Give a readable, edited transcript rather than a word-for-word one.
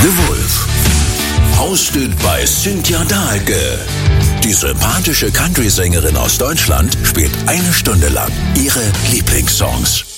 The Wolf. Hosted by Cynthia Dahlke. Die sympathische Country-Sängerin aus Deutschland spielt 1 Stunde lang ihre Lieblingssongs.